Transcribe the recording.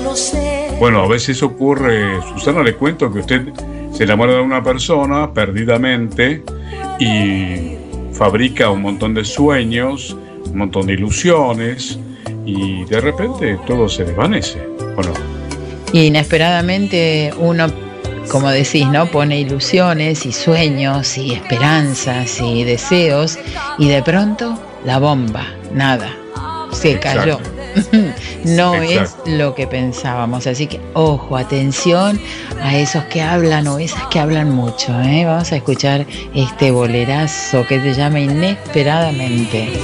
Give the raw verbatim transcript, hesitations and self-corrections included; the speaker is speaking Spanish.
Bueno, a veces ocurre, Susana, le cuento que usted se enamora de una persona perdidamente y fabrica un montón de sueños, un montón de ilusiones y de repente todo se desvanece, ¿o no? Y inesperadamente uno, como decís, ¿no? Pone ilusiones y sueños y esperanzas y deseos y de pronto la bomba, nada, se cayó. No Exacto. Es lo que pensábamos, así que ojo, atención a esos que hablan o esas que hablan mucho, ¿eh? Vamos a escuchar este bolerazo que se llama Inesperadamente.